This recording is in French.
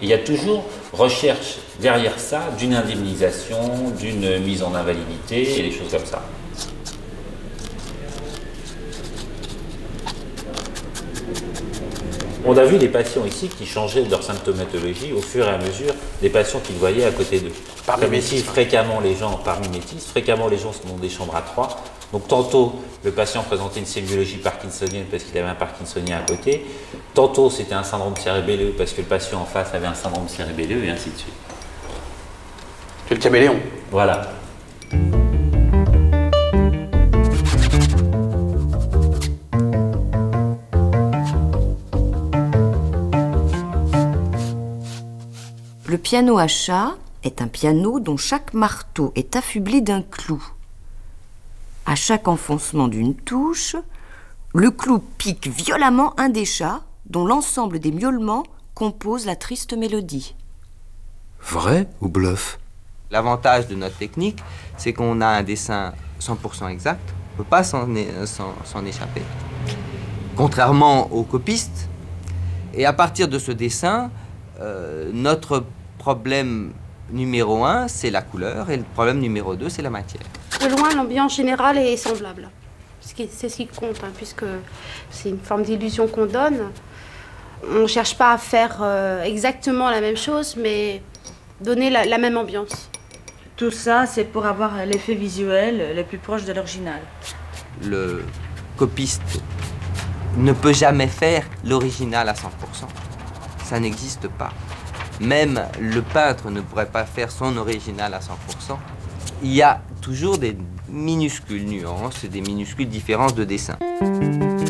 Il y a toujours recherche derrière ça d'une indemnisation, d'une mise en invalidité et des choses comme ça. On a vu des patients ici qui changeaient de leur symptomatologie au fur et à mesure des patients qu'ils voyaient à côté d'eux. Par mimétisme, fréquemment les gens sont dans des chambres à 3. Donc tantôt, le patient présentait une sémiologie parkinsonienne parce qu'il avait un parkinsonien à côté. Tantôt, c'était un syndrome cérébelleux parce que le patient en face avait un syndrome cérébelleux et ainsi de suite. C'est le caméléon. Voilà. Le piano à chat est un piano dont chaque marteau est affublé d'un clou. À chaque enfoncement d'une touche, le clou pique violemment un des chats dont l'ensemble des miaulements compose la triste mélodie. Vrai ou bluff? L'avantage de notre technique, c'est qu'on a un dessin 100% exact. On ne peut pas s'en échapper. Contrairement aux copistes. Et à partir de ce dessin, notre problème numéro 1, c'est la couleur, et le problème numéro 2, c'est la matière. De loin, l'ambiance générale est semblable. C'est ce qui compte, hein, puisque c'est une forme d'illusion qu'on donne. On ne cherche pas à faire exactement la même chose, mais donner la même ambiance. Tout ça, c'est pour avoir l'effet visuel le plus proche de l'original. Le copiste ne peut jamais faire l'original à 100%. Ça n'existe pas. Même le peintre ne pourrait pas faire son original à 100%. Il y a toujours des minuscules nuances et des minuscules différences de dessin.